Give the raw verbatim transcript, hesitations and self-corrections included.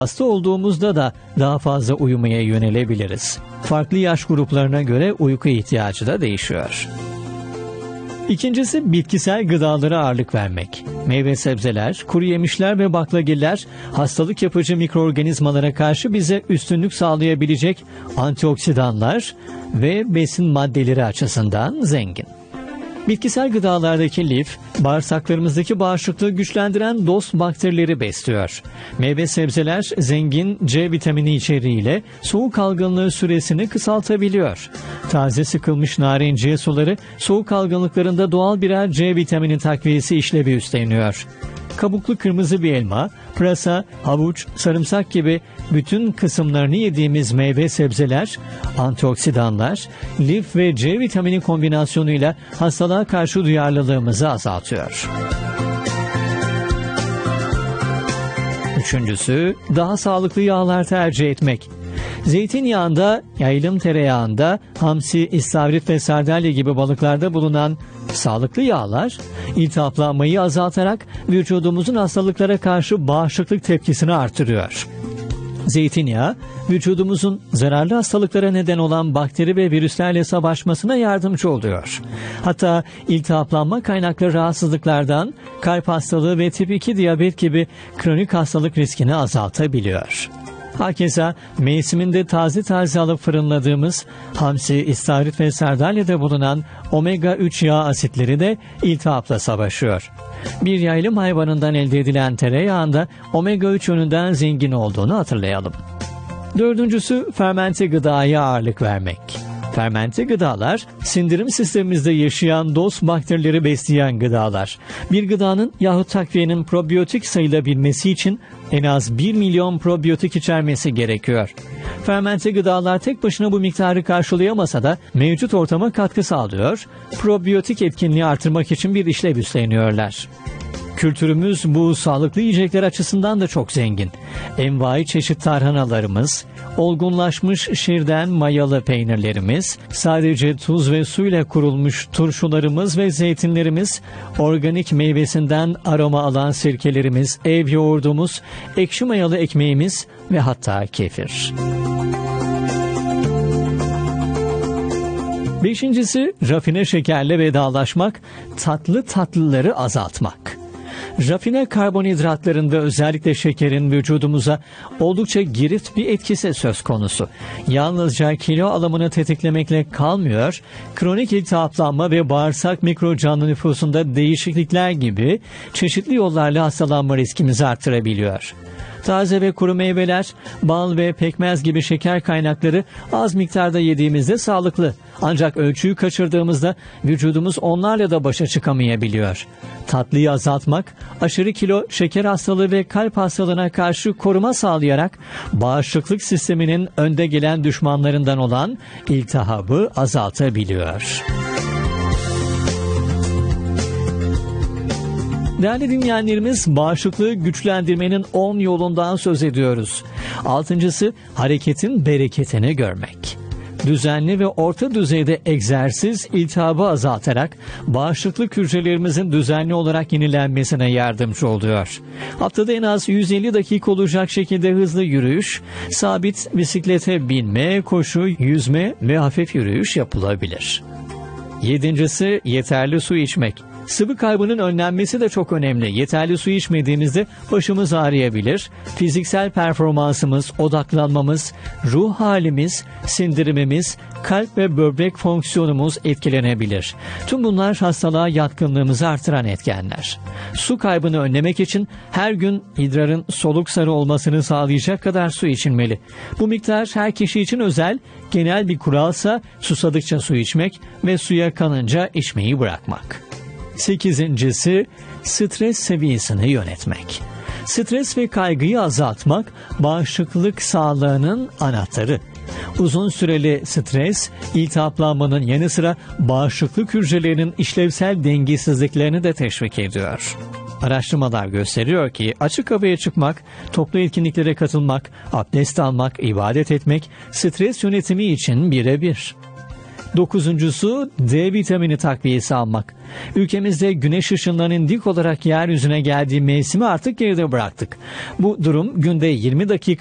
Hasta olduğumuzda da daha fazla uyumaya yönelebiliriz. Farklı yaş gruplarına göre uyku ihtiyacı da değişiyor. İkincisi, bitkisel gıdalara ağırlık vermek. Meyve sebzeler, kuru yemişler ve baklagiller hastalık yapıcı mikroorganizmalara karşı bize üstünlük sağlayabilecek antioksidanlar ve besin maddeleri açısından zengin. Bitkisel gıdalardaki lif, bağırsaklarımızdaki bağışıklığı güçlendiren dost bakterileri besliyor. Meyve sebzeler zengin C vitamini içeriğiyle soğuk algınlığı süresini kısaltabiliyor. Taze sıkılmış narenciye suları soğuk algınlıklarında doğal birer C vitamini takviyesi işlevi üstleniyor. Kabuklu kırmızı bir elma, pırasa, havuç, sarımsak gibi bütün kısımlarını yediğimiz meyve sebzeler, antioksidanlar, lif ve C vitamini kombinasyonuyla hastalığa karşı duyarlılığımızı azaltıyor. Üçüncüsü, daha sağlıklı yağlar tercih etmek. Zeytinyağında, yaylım tereyağında, hamsi, istavrit ve sardalya gibi balıklarda bulunan sağlıklı yağlar, iltihaplanmayı azaltarak vücudumuzun hastalıklara karşı bağışıklık tepkisini artırıyor. Zeytinyağı, vücudumuzun zararlı hastalıklara neden olan bakteri ve virüslerle savaşmasına yardımcı oluyor. Hatta iltihaplanma kaynaklı rahatsızlıklardan kalp hastalığı ve tip iki diyabet gibi kronik hastalık riskini azaltabiliyor. Hakeza mevsiminde taze taze alıp fırınladığımız hamsi, istavrit ve sardalyada bulunan omega üç yağ asitleri de iltihapla savaşıyor. Bir yaylım hayvanından elde edilen tereyağında omega üç yönünden zengin olduğunu hatırlayalım. Dördüncüsü, fermente gıdaya ağırlık vermek. Fermente gıdalar, sindirim sistemimizde yaşayan dost bakterileri besleyen gıdalar. Bir gıdanın yahut takviyenin probiyotik sayılabilmesi için en az bir milyon probiyotik içermesi gerekiyor. Fermente gıdalar tek başına bu miktarı karşılayamasa da mevcut ortama katkı sağlıyor, probiyotik etkinliği artırmak için bir işlev üstleniyorlar. Kültürümüz bu sağlıklı yiyecekler açısından da çok zengin. Envai çeşit tarhanalarımız, olgunlaşmış şirden mayalı peynirlerimiz, sadece tuz ve suyla kurulmuş turşularımız ve zeytinlerimiz, organik meyvesinden aroma alan sirkelerimiz, ev yoğurdumuz, ekşi mayalı ekmeğimiz ve hatta kefir. Beşincisi, rafine şekerle vedalaşmak, tatlı tatlıları azaltmak. Rafine karbonhidratların ve özellikle şekerin vücudumuza oldukça girift bir etkisi söz konusu. Yalnızca kilo alımını tetiklemekle kalmıyor, kronik iltihaplanma ve bağırsak mikrocanlı nüfusunda değişiklikler gibi çeşitli yollarla hastalanma riskimizi artırabiliyor. Taze ve kuru meyveler, bal ve pekmez gibi şeker kaynakları az miktarda yediğimizde sağlıklı. Ancak ölçüyü kaçırdığımızda vücudumuz onlarla da başa çıkamayabiliyor. Tatlıyı azaltmak, aşırı kilo, şeker hastalığı ve kalp hastalığına karşı koruma sağlayarak bağışıklık sisteminin önde gelen düşmanlarından olan iltihabı azaltabiliyor. Değerli dinleyenlerimiz, bağışıklığı güçlendirmenin on yolundan söz ediyoruz. Altıncısı, hareketin bereketini görmek. Düzenli ve orta düzeyde egzersiz iltihabı azaltarak bağışıklık hücrelerimizin düzenli olarak yenilenmesine yardımcı oluyor. Haftada en az yüz elli dakika olacak şekilde hızlı yürüyüş, sabit bisiklete binme, koşu, yüzme ve hafif yürüyüş yapılabilir. Yedincisi, yeterli su içmek. Sıvı kaybının önlenmesi de çok önemli. Yeterli su içmediğimizde başımız ağrıyabilir, fiziksel performansımız, odaklanmamız, ruh halimiz, sindirimimiz, kalp ve böbrek fonksiyonumuz etkilenebilir. Tüm bunlar hastalığa yatkınlığımızı artıran etkenler. Su kaybını önlemek için her gün idrarın soluk sarı olmasını sağlayacak kadar su içilmeli. Bu miktar her kişi için özel, genel bir kuralsa susadıkça su içmek ve suya kanınca içmeyi bırakmak. Sekizincisi, stres seviyesini yönetmek. Stres ve kaygıyı azaltmak, bağışıklık sağlığının anahtarı. Uzun süreli stres, iltihaplanmanın yanı sıra bağışıklık hücrelerinin işlevsel dengesizliklerini de teşvik ediyor. Araştırmalar gösteriyor ki açık havaya çıkmak, toplu etkinliklere katılmak, abdest almak, ibadet etmek stres yönetimi için birebir. Dokuzuncusu D vitamini takviyesi almak. Ülkemizde güneş ışınlarının dik olarak yeryüzüne geldiği mevsimi artık geride bıraktık. Bu durum günde yirmi dakika